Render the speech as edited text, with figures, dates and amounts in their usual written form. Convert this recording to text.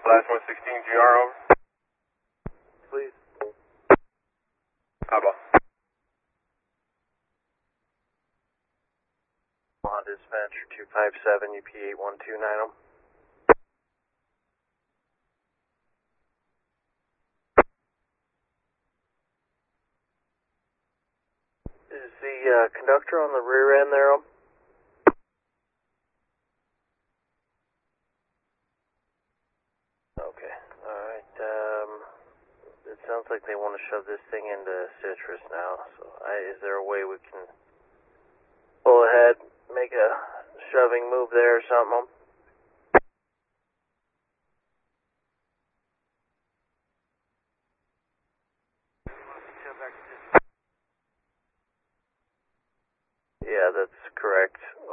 last 116 GR over. Please. Outlaw. On dispatcher 257 UP 8129. Is the conductor on the rear end there? Okay, alright. It sounds like they want to shove this thing into Citrus now, so is there a way we can pull ahead, make a shoving move there or something? Yeah, that's correct.